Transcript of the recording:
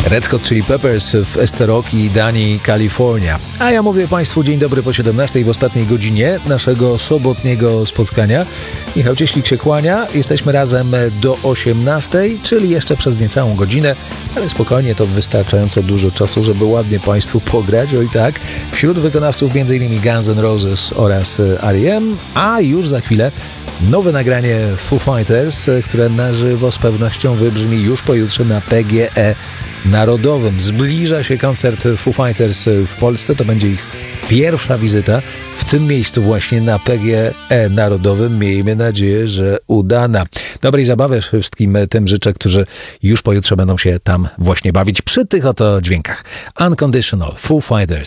Red Hot Chili Peppers w Esteroki, Danii, Kalifornia. A ja mówię Państwu dzień dobry po 17 w ostatniej godzinie naszego sobotniego spotkania. Michał Cieślik się kłania. Jesteśmy razem do 18, czyli jeszcze przez niecałą godzinę, ale spokojnie, to wystarczająco dużo czasu, żeby ładnie Państwu pograć. Oj tak, wśród wykonawców m.in. Guns N' Roses oraz R.E.M., a już za chwilę nowe nagranie Foo Fighters, które na żywo z pewnością wybrzmi już pojutrze na PGE Narodowym. Zbliża się koncert Foo Fighters w Polsce. To będzie ich pierwsza wizyta w tym miejscu właśnie na PGE Narodowym. Miejmy nadzieję, że udana. Dobrej zabawy wszystkim tym życzę, którzy już pojutrze będą się tam właśnie bawić przy tych oto dźwiękach. Unconditional, Foo Fighters.